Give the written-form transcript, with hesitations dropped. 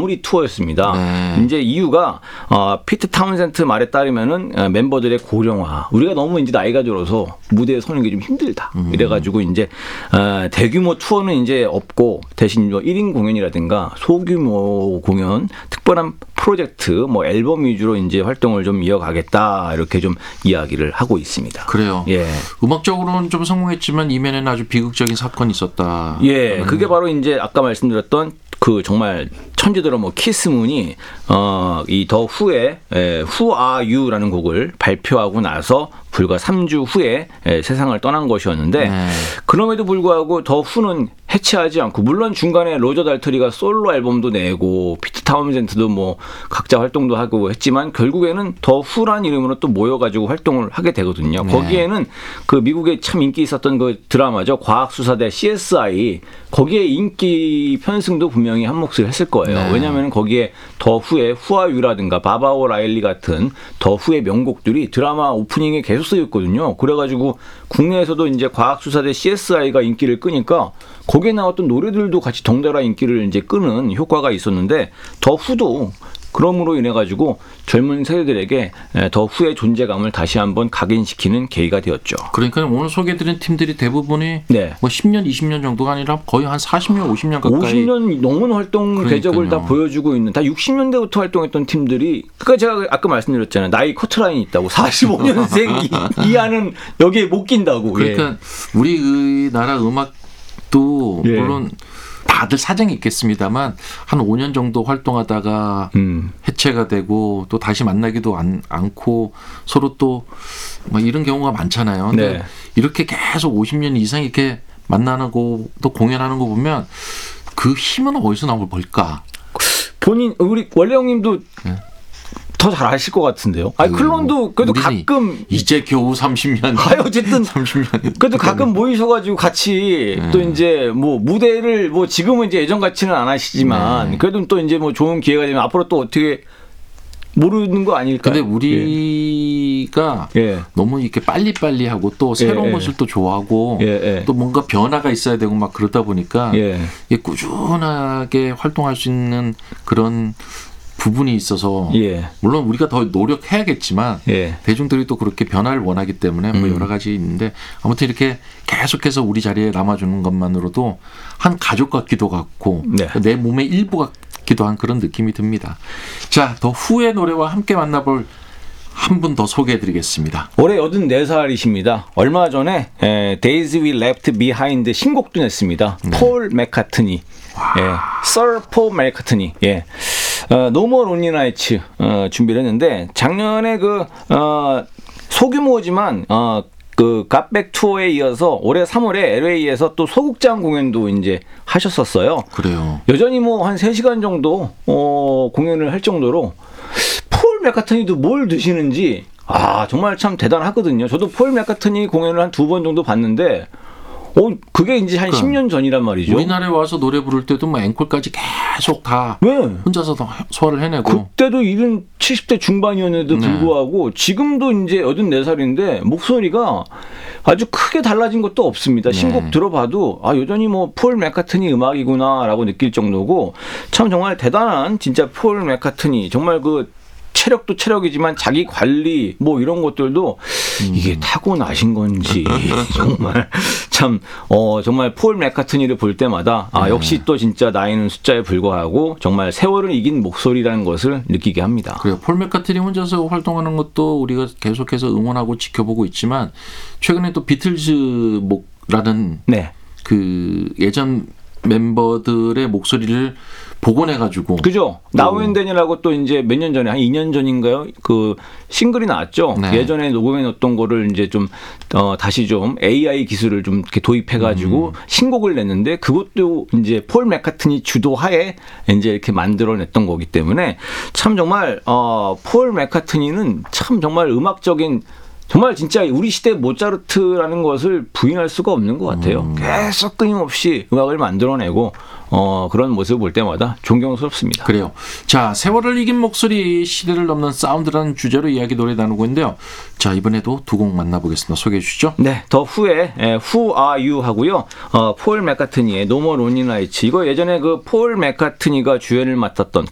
마무리 투어였습니다. 네. 이제 이유가 피트 타운센트 말에 따르면은 멤버들의 고령화. 우리가 너무 이제 나이가 들어서 무대에 서는 게 좀 힘들다. 이래가지고 이제 대규모 투어는 이제 없고 대신 1인 공연이라든가 소규모 공연, 특별한 프로젝트, 뭐 앨범 위주로 이제 활동을 좀 이어가겠다 이렇게 좀 이야기를 하고 있습니다. 그래요. 예. 음악적으로는 좀 성공했지만 이면에는 아주 비극적인 사건이 있었다. 예, 그게 바로 이제 아까 말씀드렸던 그 정말 천재들은 뭐 키스문이 이 더 후에 Who Are You라는 곡을 발표하고 나서 불과 3주 후에 세상을 떠난 것이었는데 네. 그럼에도 불구하고 더 후는 해체하지 않고 물론 중간에 로저 달터리가 솔로 앨범도 내고 피트 타운센트도 뭐 각자 활동도 하고 했지만 결국에는 더 후란 이름으로 또 모여가지고 활동을 하게 되거든요. 네. 거기에는 그 미국에 참 인기 있었던 그 드라마죠. 과학수사대 CSI 거기에 인기 편승도 분명히 한 몫을 했을 거예요. 네. 왜냐하면 거기에 더 후의 후아유라든가 바바오 라일리 같은 더 후의 명곡들이 드라마 오프닝에 계속 쓰였거든요. 그래가지고 국내에서도 이제 과학수사대 CSI가 인기를 끄니까 거기에 나왔던 노래들도 같이 덩달아 인기를 이제 끄는 효과가 있었는데 더 후도 그럼으로 인해 가지고 젊은 세대들에게 더 후의 존재감을 다시 한번 각인시키는 계기가 되었죠. 그러니까 오늘 소개해드린 팀들이 대부분이 네. 뭐 10년, 20년 정도가 아니라 거의 한 40년, 50년 가까이 50년 넘은 활동 그러니까요. 궤적을 다 보여주고 있는 다 60년대부터 활동했던 팀들이 그러니까 제가 아까 말씀드렸잖아요. 나이 커트라인이 있다고 45년생 이하는 여기에 못 낀다고. 그러니까 예. 우리 나라 음악도 예. 물론 다들 사정이 있겠습니다만 한 5년 정도 활동하다가 해체가 되고 또 다시 만나기도 않고 서로 또 뭐 이런 경우가 많잖아요. 근데 네. 이렇게 계속 50년 이상 이렇게 만나는 거 또 공연하는 거 보면 그 힘은 어디서 나올 걸까? 본인 우리 원래 형님도 네. 더 잘 아실 것 같은데요. 아니 클론도 그래도 우리는 가끔 이제 겨우 30년. 어쨌든 30년. 그래도 가끔 모이셔가지고 같이 또 이제 뭐 무대를 뭐 지금은 이제 예전 같지는 안 하시지만 그래도 또 이제 뭐 좋은 기회가 되면 앞으로 또 어떻게 모르는 거 아닐까요? 근데 우리가 예. 너무 이렇게 빨리빨리 하고 또 새로운 것을 또 좋아하고 또 뭔가 변화가 있어야 되고 막 그러다 보니까 이게 꾸준하게 활동할 수 있는 그런 부분이 있어서 물론 우리가 더 노력해야겠지만 대중들이 또 그렇게 변화를 원하기 때문에 뭐 여러 가지 있는데 아무튼 이렇게 계속해서 우리 자리에 남아주는 것만으로도 한 가족 같기도 같고 내 몸의 일부 같기도 한 그런 느낌이 듭니다. 자, 더 후의 노래와 함께 만나볼 한 분 더 소개해드리겠습니다. 올해 84살이십니다. 얼마 전에 Days We Left Behind 신곡도 냈습니다. 폴 맥카트니. Sir Paul McCartney. No More Lonely Nights 준비를 했는데 작년에 그 소규모지만 그 갓백 투어에 이어서 올해 3월에 LA에서 또 소극장 공연도 이제 하셨었어요. 그래요. 여전히 뭐 한 3시간 정도 공연을 할 정도로 폴 맥카트니도 뭘 드시는지 정말 참 대단하거든요. 저도 폴 맥카트니 공연을 한 2번 정도 봤는데 그게 이제 한 10년 전이란 말이죠. 우리나라에 와서 노래 부를 때도 뭐 앵콜까지 계속 다 혼자서 다 소화를 해내고. 그때도 70대 중반이었는데도 불구하고 지금도 이제 84살인데 목소리가 아주 크게 달라진 것도 없습니다. 신곡 들어봐도 여전히 뭐 폴 맥카트니 음악이구나라고 느낄 정도고 참 정말 대단한 진짜 폴 맥카트니 정말 그 체력도 체력이지만 자기 관리 뭐 이런 것들도 이게 타고나신 건지 정말 참 정말 폴 맥카트니를 볼 때마다 역시 또 진짜 나이는 숫자에 불과하고 정말 세월을 이긴 목소리라는 것을 느끼게 합니다. 그래요. 폴 맥카트니 혼자서 활동하는 것도 우리가 계속해서 응원하고 지켜보고 있지만 최근에 또 비틀즈라는 그 예전 멤버들의 목소리를 복원해가지고. 그죠. Now and Then이라고 또 이제 몇 년 전에 한 2년 전인가요? 그 싱글이 나왔죠. 예전에 녹음해놓던 거를 이제 좀 다시 좀 AI 기술을 좀 이렇게 도입해가지고 신곡을 냈는데 그것도 이제 폴 맥카트니 주도하에 이제 이렇게 만들어냈던 거기 때문에 참 정말 폴 맥카트니는 참 정말 음악적인 정말 진짜 우리 시대 모차르트라는 것을 부인할 수가 없는 것 같아요. 계속 끊임없이 음악을 만들어내고 그런 모습을 볼 때마다 존경스럽습니다. 그래요. 자, 세월을 이긴 목소리, 시대를 넘는 사운드라는 주제로 이야기 노래 나누고 있는데요. 자, 이번에도 두 곡 만나보겠습니다. 소개해 주시죠. 네, 더 후의 Who Are You 하고요. 폴 맥카트니의 No More Lonely Nights. 이거 예전에 그 폴 맥카트니가 주연을 맡았던